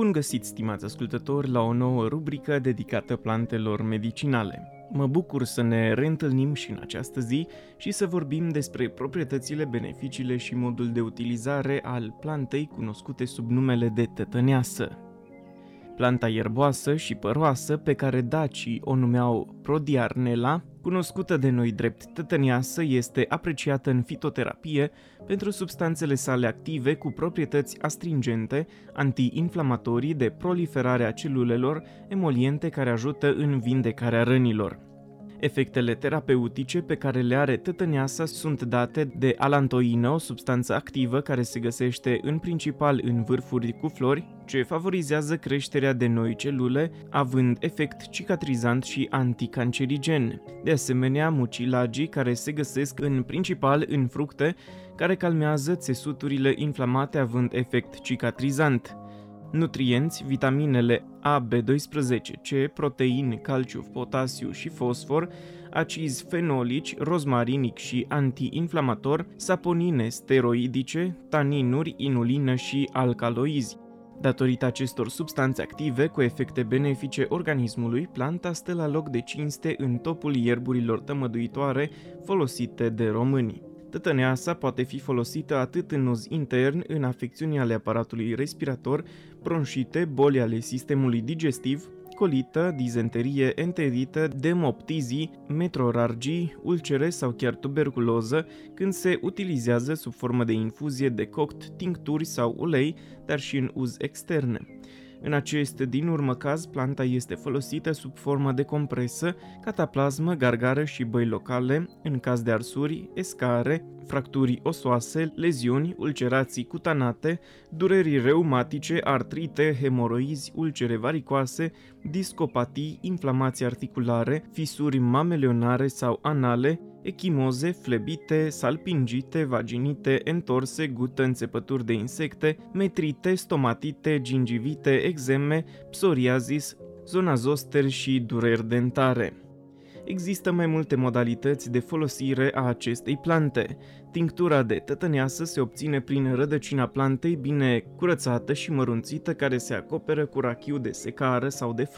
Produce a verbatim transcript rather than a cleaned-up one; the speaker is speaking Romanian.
Bun găsit, stimați ascultători, la o nouă rubrică dedicată plantelor medicinale. Mă bucur să ne reîntâlnim și în această zi și să vorbim despre proprietățile, beneficiile și modul de utilizare al plantei cunoscute sub numele de tătăneasă. Planta ierboasă și păroasă, pe care dacii o numeau Prodiarnela, cunoscută de noi drept tătăneasă, este apreciată în fitoterapie pentru substanțele sale active cu proprietăți astringente, antiinflamatorii, de proliferare a celulelor, emoliente care ajută în vindecarea rănilor. Efectele terapeutice pe care le are tătăneasa sunt date de alantoină, o substanță activă care se găsește în principal în vârfuri cu flori, ce favorizează creșterea de noi celule, având efect cicatrizant și anticancerigen. De asemenea, mucilagii care se găsesc în principal în fructe, care calmează țesuturile inflamate având efect cicatrizant. Nutrienți, vitaminele A, B doisprezece, C, proteine, calciu, potasiu și fosfor, acizi fenolici, rozmarinic și antiinflamator, saponine steroidice, taninuri, inulină și alcaloizi. Datorită acestor substanțe active cu efecte benefice organismului, planta stă la loc de cinste în topul ierburilor tămăduitoare folosite de români. Tătăneasa poate fi folosită atât în uz intern, în afecțiuni ale aparatului respirator, bronșite, boli ale sistemului digestiv, colită, dizenterie, enterită, demoptizii, metrorargii, ulcere sau chiar tuberculoză, când se utilizează sub formă de infuzie, decoct, tincturi sau ulei, dar și în uz extern. În acest din urmă caz, planta este folosită sub formă de compresă, cataplasmă, gargară și băi locale, în caz de arsuri, escare, fracturi osoase, leziuni, ulcerații cutanate, dureri reumatice, artrite, hemoroizi, ulcere varicoase, discopatii, inflamații articulare, fisuri mameleonare sau anale, echimoze, flebite, salpingite, vaginite, entorse, gută, înțepături de insecte, metrite, stomatite, gingivite, eczeme, psoriazis, zona zoster și dureri dentare. Există mai multe modalități de folosire a acestei plante. Tinctura de tătăneasă se obține prin rădăcina plantei bine curățată și mărunțită, care se acoperă cu rachiu de secară sau de